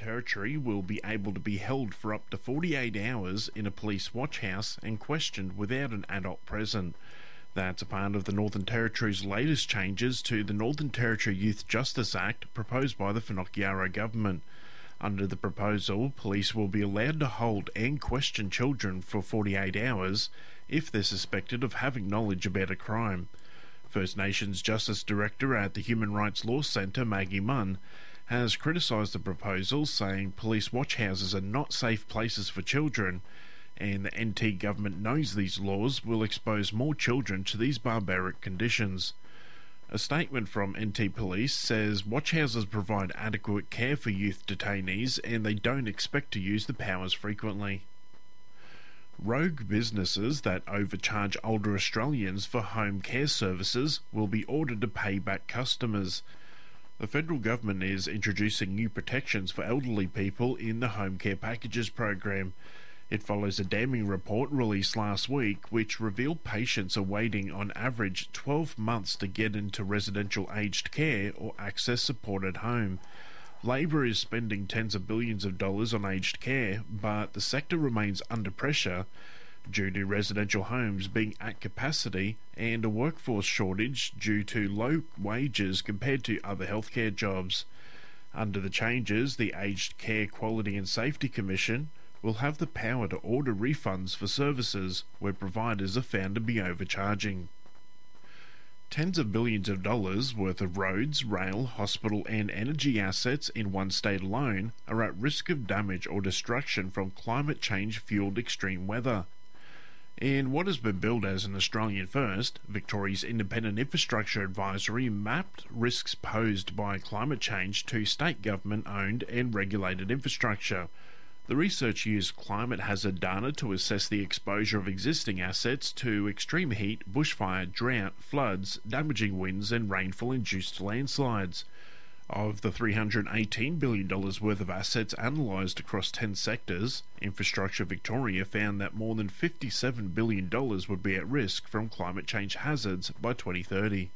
Territory will be able to be held for up to 48 hours in a police watch house and questioned without an adult present. That's a part of the Northern Territory's latest changes to the Northern Territory Youth Justice Act proposed by the Whanokirauo government. Under the proposal, police will be allowed to hold and question children for 48 hours if they're suspected of having knowledge about a crime. First Nations Justice Director at the Human Rights Law Centre, Maggie Munn, has criticised the proposal, saying police watch houses are not safe places for children, and the NT government knows these laws will expose more children to these barbaric conditions. A statement from NT Police says watch houses provide adequate care for youth detainees and they don't expect to use the powers frequently. Rogue businesses that overcharge older Australians for home care services will be ordered to pay back customers. The federal government is introducing new protections for elderly people in the Home Care Packages program. It follows a damning report released last week which revealed patients are waiting on average 12 months to get into residential aged care or access supported home. Labor is spending tens of billions of dollars on aged care, but the sector remains under pressure due to residential homes being at capacity and a workforce shortage due to low wages compared to other healthcare jobs. Under the changes, the Aged Care Quality and Safety Commission will have the power to order refunds for services where providers are found to be overcharging. Tens of billions of dollars worth of roads, rail, hospital and energy assets in one state alone are at risk of damage or destruction from climate change-fueled extreme weather. In what has been billed as an Australian first, Victoria's Independent Infrastructure Advisory mapped risks posed by climate change to state government-owned and regulated infrastructure. The research used climate hazard data to assess the exposure of existing assets to extreme heat, bushfire, drought, floods, damaging winds and rainfall-induced landslides. Of the $318 billion worth of assets analysed across 10 sectors, Infrastructure Victoria found that more than $57 billion would be at risk from climate change hazards by 2030.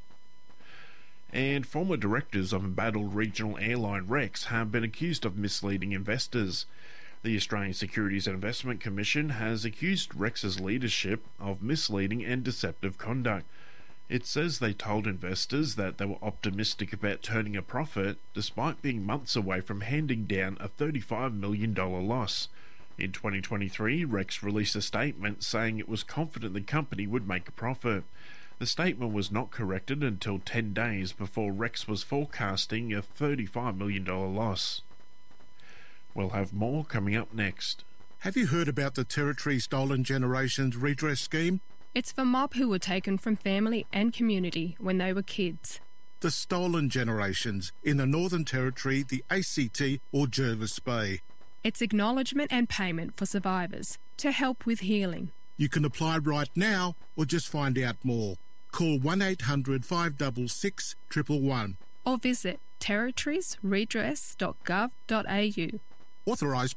And former directors of embattled regional airline Rex have been accused of misleading investors. The Australian Securities and Investment Commission has accused Rex's leadership of misleading and deceptive conduct. It says they told investors that they were optimistic about turning a profit despite being months away from handing down a $35 million loss. In 2023, Rex released a statement saying it was confident the company would make a profit. The statement was not corrected until 10 days before Rex was forecasting a $35 million loss. We'll have more coming up next. Have you heard about the Territory Stolen Generations Redress Scheme? It's for mob who were taken from family and community when they were kids. The stolen generations in the Northern Territory, the ACT or Jervis Bay. It's acknowledgement and payment for survivors to help with healing. You can apply right now or just find out more. Call 1800 566 111 or visit territoriesredress.gov.au. Authorised